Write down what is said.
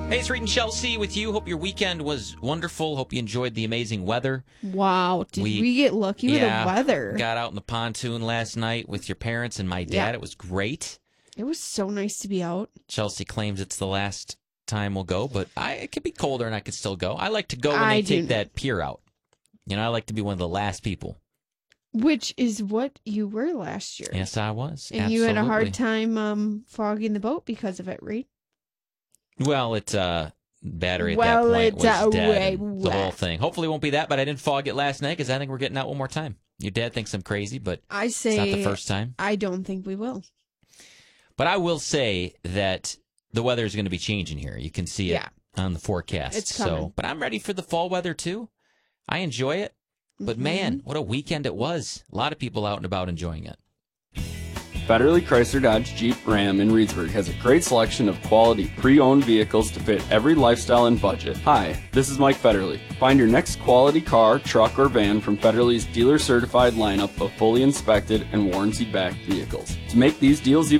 Hey, it's Reed and Chelsea with you. Hope your weekend was wonderful. Hope you enjoyed the amazing weather. Wow. Did we get lucky with the weather? Got out in the pontoon last night with your parents and my dad. Yeah. It was great. It was so nice to be out. Chelsea claims it's the last time we'll go, but it could be colder and I could still go. I like to go when they take that pier out. You know, I like to be one of the last people. Which is what you were last year. Yes, I was. And Absolutely. you had a hard time fogging the boat because of it, Reed? Well, battery at that point was dead. The whole thing. Hopefully it won't be that, but I didn't fog it last night because I think we're getting out one more time. Your dad thinks I'm crazy, but it's not the first time. I don't think we will. But I will say that the weather is going to be changing here. You can see it on the forecast. It's coming. But I'm ready for the fall weather, too. I enjoy it. But, man, what a weekend it was. A lot of people out and about enjoying it. Federally Chrysler Dodge Jeep Ram in Reedsburg has a great selection of quality pre-owned vehicles to fit every lifestyle and budget. Hi, this is Mike Federle. Find your next quality car, truck, or van from Federle's dealer-certified lineup of fully inspected and warranty-backed vehicles. To make these deals even